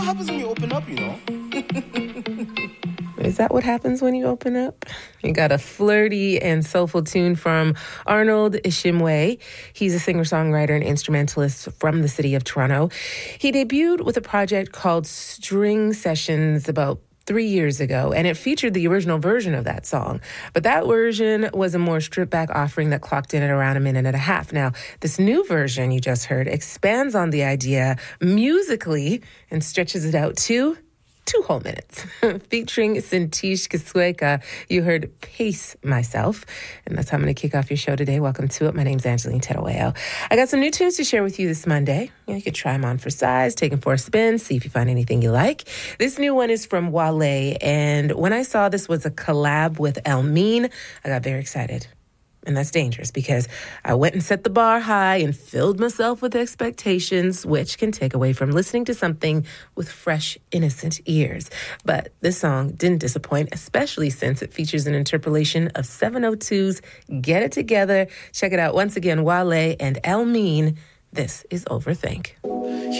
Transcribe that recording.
happens when you open up, you know? Is that what happens when you open up? You got a flirty and soulful tune from Arnold Ishimwe. He's a singer-songwriter and instrumentalist from the city of Toronto. He debuted with a project called String Sessions about 3 years ago, and it featured the original version of that song. But that version was a more stripped-back offering that clocked in at around a minute and a half. Now, this new version you just heard expands on the idea musically and stretches it out to 2 whole minutes. Featuring Sintish Kisweka, you heard Pace Myself. And that's how I'm going to kick off your show today. Welcome to it. My name's Angeline Tedaweo. I got some new tunes to share with you this Monday. You could try them on for size, take them for a spin, see if you find anything you like. This new one is from Wale. And when I saw this was a collab with Elmine, I got very excited. And that's dangerous because I went and set the bar high and filled myself with expectations, which can take away from listening to something with fresh, innocent ears. But this song didn't disappoint, especially since it features an interpolation of 702's Get It Together. Check it out once again, Wale and Elmine. This is Overthink.